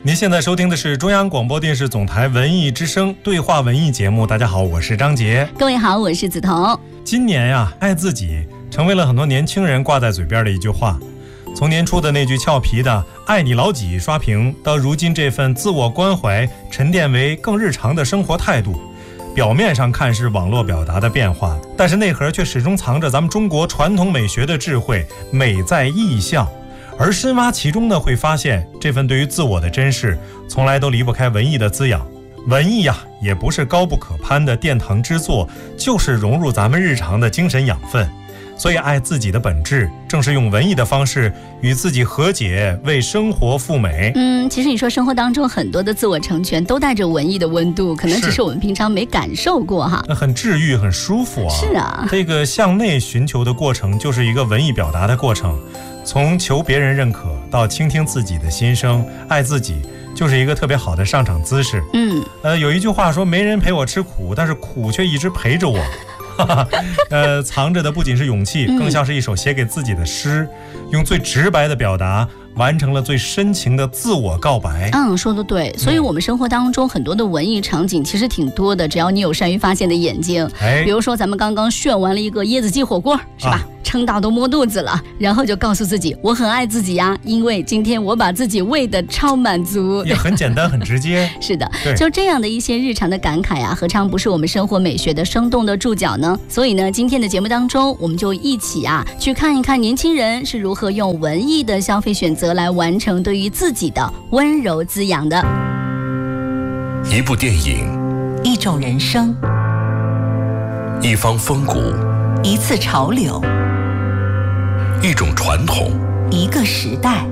您现在收听的是中央广播电视总台文艺之声对话文艺节目。大家好，我是张杰。 各位好，我是梓潼。 今年呀，爱自己成为了很多年轻人挂在嘴边的一句话。从年初的那句俏皮的爱你老几刷屏，到如今这份自我关怀沉淀为更日常的生活态度。表面上看是网络表达的变化，但是内核却始终藏着咱们中国传统美学的智慧，美在意象。而深挖其中呢，会发现这份对于自我的珍视从来都离不开文艺的滋养。文艺呀，也不是高不可攀的殿堂之作，就是融入咱们日常的精神养分。所以爱自己的本质正是用文艺的方式与自己和解，为生活赴美。 其实你说生活当中很多的自我成全都带着文艺的温度，可能只是我们平常没感受过哈。 很治愈，很舒服啊。 是啊， 这个向内寻求的过程就是一个文艺表达的过程，从求别人认可到倾听自己的心声，爱自己就是一个特别好的上场姿势。有一句话说，没人陪我吃苦，但是苦却一直陪着我。藏着的不仅是勇气，更像是一首写给自己的诗，用最直白的表达完成了最深情的自我告白。 说得对。所以我们生活当中很多的文艺场景其实挺多的，只要你有善于发现的眼睛。比如说咱们刚刚炫完了一个椰子鸡火锅，是吧？撑到都摸肚子了，然后就告诉自己我很爱自己呀，因为今天我把自己喂得超满足。 也很简单很直接。 是的，就这样的一些日常的感慨啊，何尝不是我们生活美学的生动的注脚呢？所以呢，今天的节目当中，我们就一起去看一看年轻人是如何用文艺的消费选择来完成对于自己的温柔滋养的。 一部电影， 一种人生， 一方风骨， 一次潮流， 一种传统， 一个时代。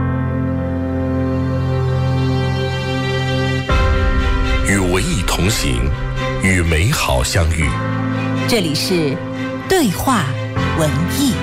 与文艺同行，与美好相遇。 这里是对话文艺。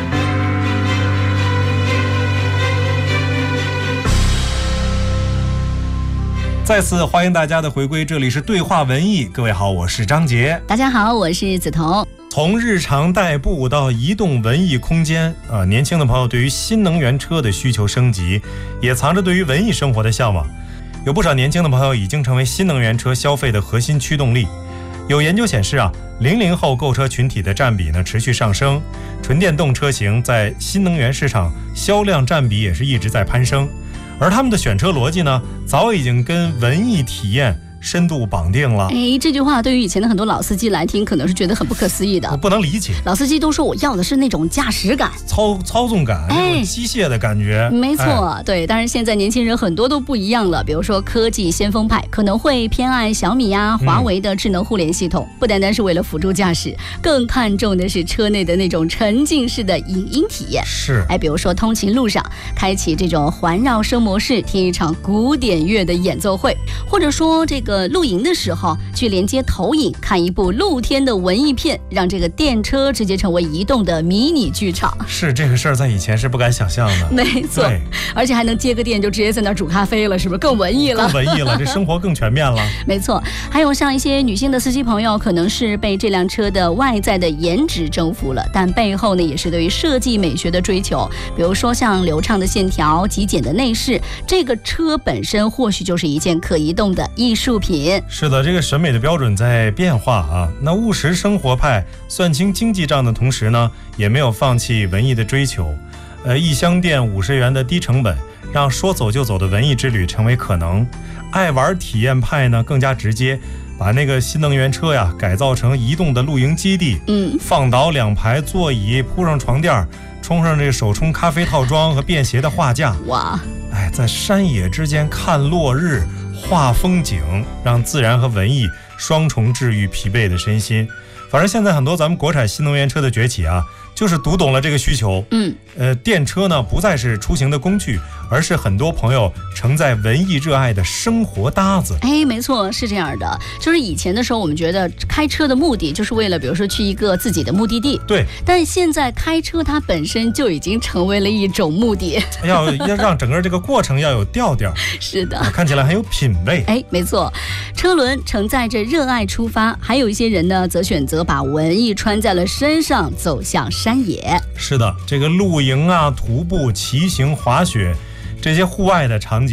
再次欢迎大家的回归，这里是对话文艺。各位好，我是张杰。 大家好，我是梓潼。 从日常代步到移动文艺空间，年轻的朋友对于新能源车的需求升级，也藏着对于文艺生活的向往。有不少年轻的朋友已经成为新能源车消费的核心驱动力。有研究显示00后购车群体的占比呢持续上升，纯电动车型在新能源市场销量占比也是一直在攀升。而他们的选车逻辑呢，早已经跟文艺体验深度绑定了。 这句话对于以前的很多老司机来听，可能是觉得很不可思议的。 我不能理解， 老司机都说我要的是那种驾驶感、 操纵感，那种机械的感觉。 没错，对。但是现在年轻人很多都不一样了，比如说科技先锋派可能会偏爱小米华为的智能互联系统，不单单是为了辅助驾驶，更看重的是车内的那种沉浸式的影音体验。 是， 比如说通勤路上开启这种环绕声模式，听一场古典乐的演奏会，或者说这个露营的时候去连接投影看一部露天的文艺片，让这个电车直接成为移动的迷你剧场。 是，这个事儿在以前是不敢想象的。 没错，而且还能接个电就直接在那儿煮咖啡了，是不是更文艺了？ 更文艺了，这生活更全面了。 没错，还有像一些女性的司机朋友，可能是被这辆车的外在的颜值征服了，但背后呢也是对于设计美学的追求，比如说像流畅的线条、极简的内饰，这个车本身或许就是一件可移动的艺术品。 是的，这个审美的标准在变化那务实生活派算清经济账的同时呢，也没有放弃文艺的追求。一箱店50元的低成本，让说走就走的文艺之旅成为可能。爱玩体验派呢更加直接，把那个新能源车改造成移动的露营基地，放倒2排座椅，铺上床垫，冲上这个手冲咖啡套装和便携的画架。 哇， 在山野之间看落日，画风景，让自然和文艺双重治愈疲惫的身心。反正现在很多咱们国产新能源车的崛起就是读懂了这个需求。电车呢不再是出行的工具，而是很多朋友承载文艺热爱的生活搭子。 没错，是这样的。就是以前的时候，我们觉得开车的目的就是为了，比如说去一个自己的目的地。 对。 但现在开车它本身就已经成为了一种目的， 要让整个这个过程要有调调。 是的， 看起来很有品味。 没错，车轮承载着热爱出发，还有一些人呢，则选择把文艺穿在了身上，走向山野。 是的，这个露营徒步、骑行、滑雪，这些户外的场景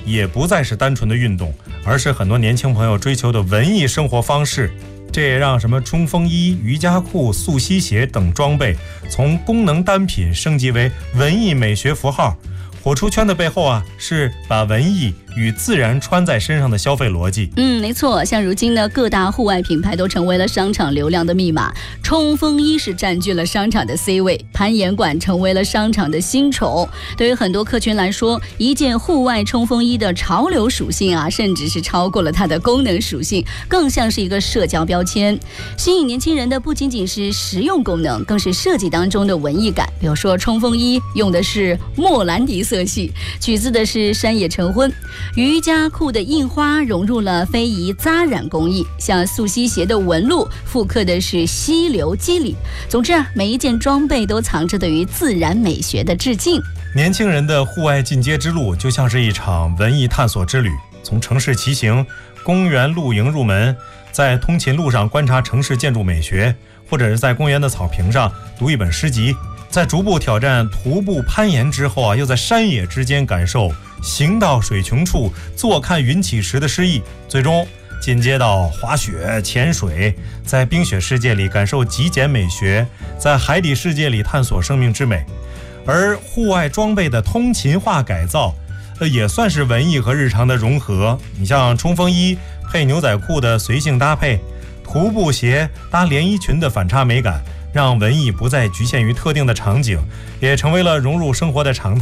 也不再是单纯的运动，而是很多年轻朋友追求的文艺生活方式。这也让什么冲锋衣、瑜伽裤、速吸鞋等装备从功能单品升级为文艺美学符号。火出圈的背后是把文艺与自然穿在身上的消费逻辑。 没错，像如今呢，各大户外品牌都成为了商场流量的密码。冲锋衣是占据了商场的 C 位，攀岩馆成为了商场的新宠。对于很多客群来说，一件户外冲锋衣的潮流属性甚至是超过了它的功能属性，更像是一个社交标签。吸引年轻人的不仅仅是实用功能，更是设计当中的文艺感。比如说冲锋衣用的是莫兰迪色系，取自的是山野晨昏。瑜伽裤的印花融入了非遗扎染工艺，像速吸鞋的纹路复刻的是溪流肌理。总之每一件装备都藏着对于自然美学的致敬。 年轻人的户外进阶之路就像是一场文艺探索之旅，从城市骑行、公园露营入门，在通勤路上观察城市建筑美学，或者是在公园的草坪上读一本诗集，在逐步挑战徒步攀岩之后又在山野之间感受行到水穷处，坐看云起时的诗意，最终进阶到滑雪、潜水，在冰雪世界里感受极简美学，在海底世界里探索生命之美。而户外装备的通勤化改造也算是文艺和日常的融合。你像冲锋衣配牛仔裤的随性搭配，徒步鞋搭连衣裙的反差美感，让文艺不再局限于特定的场景，也成为了融入生活的常态。